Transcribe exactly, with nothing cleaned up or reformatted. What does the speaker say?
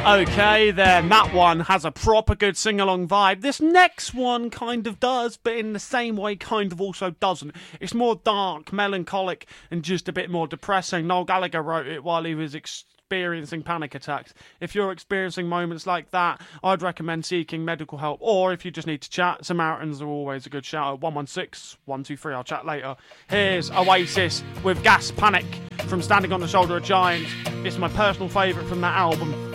Okay, then, that one has a proper good sing-along vibe. This next one kind of does, but in the same way kind of also doesn't. It's more dark, melancholic, and just a bit more depressing. Noel Gallagher wrote it while he was experiencing panic attacks. If you're experiencing moments like that, I'd recommend seeking medical help. Or if you just need to chat, Samaritans are always a good shout. one one six, one two three, I'll chat later. Here's Oasis with Gas Panic from Standing on the Shoulder of Giants. It's my personal favourite from that album.